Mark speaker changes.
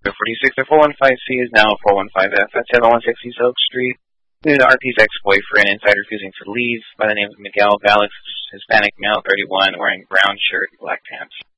Speaker 1: The 46 to 415C is now 415F at 7160 Oak Street. Due to RP's ex-boyfriend inside refusing to leave by the name of Miguel Valix, Hispanic male, 31, wearing brown shirt and black pants.